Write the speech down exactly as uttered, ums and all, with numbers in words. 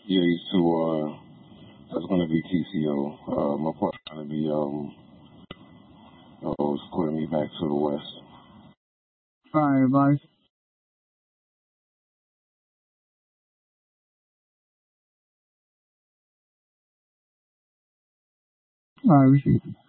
Yeah, these two, uh, that's going to be T C O. Uh, my partner's going to be, um, uh, escorting me back to the West. Fire advice. All right, we see.